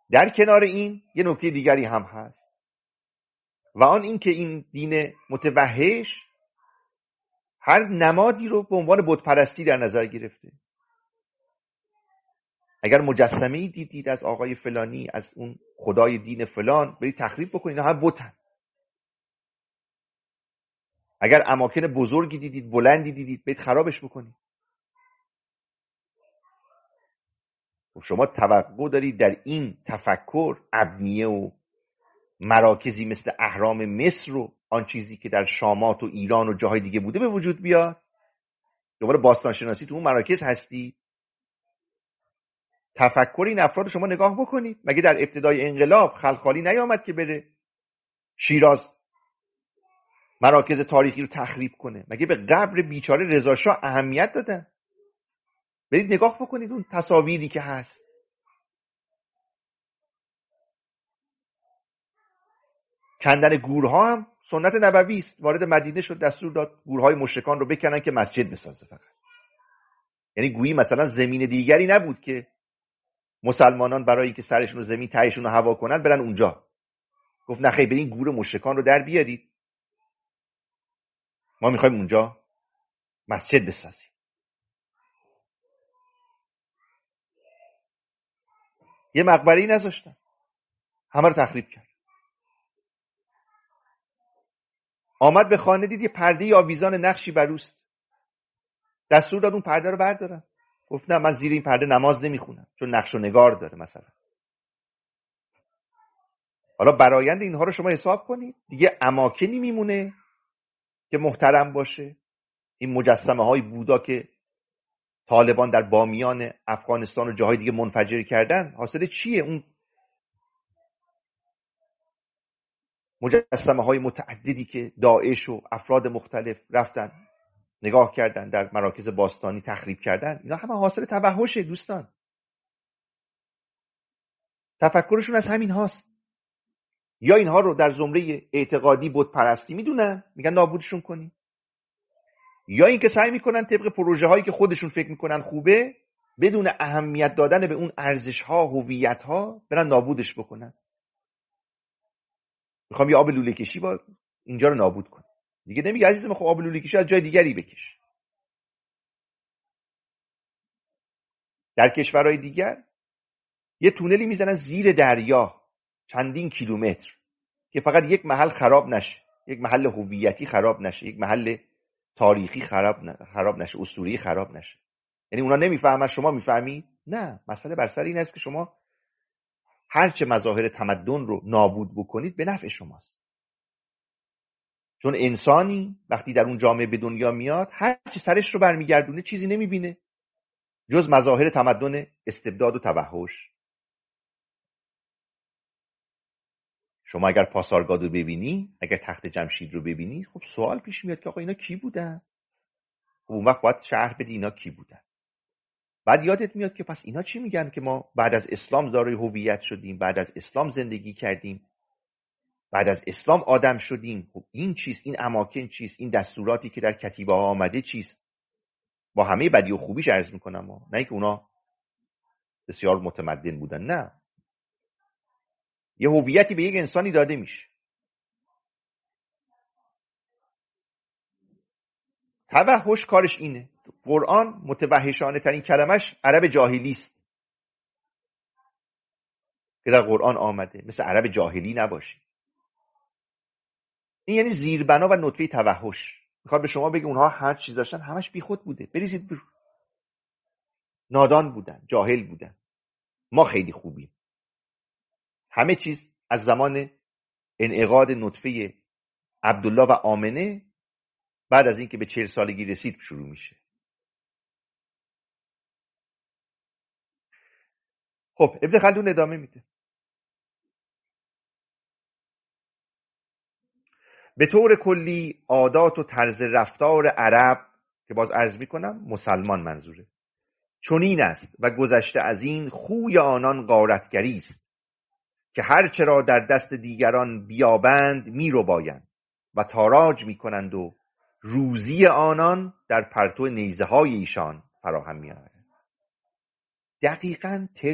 در کنار این یه نکته دیگری هم هست و آن این که این دین متوحش هر نمادی رو به عنوان بت پرستی در نظر گرفته. اگر مجسمه‌ای دیدید از آقای فلانی، از اون خدای دین فلان، برید تخریب بکنید، اینا هم بتن. اگر اماکن بزرگی دیدید، بلندی دیدید، برید خرابش بکنید. شما توقع دارید در این تفکر ابنیه و مراکزی مثل اهرام مصر و آن چیزی که در شامات و ایران و جاهای دیگه بوده به وجود بیاد؟ دوباره باستانشناسی تو اون مراکز هستی؟ تفکر این افراد شما نگاه بکنید. مگه در ابتدای انقلاب خلخالی نیامد که بره شیراز مراکز تاریخی رو تخریب کنه؟ مگه به قبر بیچاره رضا شاه اهمیت دادن؟ برید نگاه بکنید اون تصاویری که هست. کندن گورها هم سنت نبوی است. وارد مدینه شد، دستور داد گورهای مشرکان رو بکنن که مسجد بسازه فقط. یعنی گویی مثلا زمین دیگری نبود که مسلمانان برای که سرشون رو زمین تهشون رو هوا کنن برن اونجا. گفت نه خیر، برین گور مشرکان رو در بیارید، ما میخوایم اونجا مسجد بسازیم. یه مقبره‌ای نذاشتن، همه رو تخریب کرد. آمد به خانه، دید یه پرده آویزان نقشی بروست، دستور داد اون پرده رو بردارن. گفت نه، من زیر این پرده نماز نمیخونم چون نقش و نگار داره مثلا. حالا برآیند اینها رو شما حساب کنید، دیگه اماکنی میمونه که محترم باشه؟ این مجسمه های بودا که طالبان در بامیان افغانستان و جاهای دیگه منفجر کردن، حاصل چیه؟ اون مجسمه های متعددی که داعش و افراد مختلف رفتن نگاه کردن در مراکز باستانی تخریب کردن، اینا همه حاصل توحشه دوستان. تفکرشون از همین هاست. یا اینها رو در زمره اعتقادی بت پرستی میدونن، میگن نابودشون کنیم، یا اینکه سعی میکنن طبق پروژه هایی که خودشون فکر میکنن خوبه، بدون اهمیت دادن به اون ارزش ها، هویت ها، برن نابودش بکنن. میخوام یه آب لوله کشی با اینجا رو نابود کنم. دیگه نمیگه عزیزم خب آب لوله کشی از جای دیگری بکش. در کشورهای دیگر یه تونلی میزنن زیر دریا چندین کیلومتر که فقط یک محل خراب نشه، یک محل هویتی خراب نشه، یک محل تاریخی خراب نشه، اسطوره‌ای خراب نشه. یعنی اونا نمیفهمن، شما میفهمی؟ نه، مسئله بر سر این است که شما هرچه مظاهر تمدن رو نابود بکنید به نفع شماست. چون انسانی وقتی در اون جامعه به دنیا میاد، هرچه سرش رو برمیگردونه چیزی نمیبینه جز مظاهر تمدن استبداد و توحش. شما اگر پاسارگاد رو ببینی، اگر تخت جمشید رو ببینی، خب سوال پیش میاد که آقا اینا کی بودن؟ خب اون وقت باید شرح بدی اینا کی بودن. بعد یادت میاد که پس اینا چی میگن که ما بعد از اسلام دارای هویت شدیم، بعد از اسلام زندگی کردیم، بعد از اسلام آدم شدیم. خب این چیست؟ این اماکن چیست؟ این دستوراتی که در کتیبه ها آمده چیست؟ با همه بدی و خوبیش عرض میکنم، نه اینکه اونا بسیار متمدن بودن، نه. یه هویتی به یک انسانی داده میشه. توحش کارش اینه. قرآن متوحشانه ترین کلمش عرب جاهلی است که در قرآن آمده، مثل عرب جاهلی نباشه. این یعنی زیربنا و نطفه توحش. میخواد به شما بگه اونها هر چیز داشتن همش بیخود بوده، بریزید برو. نادان بودن، جاهل بودن. ما خیلی خوبیم. همه چیز از زمان انعقاد نطفه عبدالله و آمنه بعد از اینکه به 40 سالگی رسید شروع میشه. خب ابن خلدون ادامه میده. به طور کلی عادات و طرز رفتار عرب، که باز عرض میکنم مسلمان منظوره، چنین است و گذشته از این خوی آنان غارتگری است که هر چرا در دست دیگران بیابند میربایند و تاراج میکنند و روزی آنان در پرتو نیزه های ایشان فراهم میآورد. دقیقاً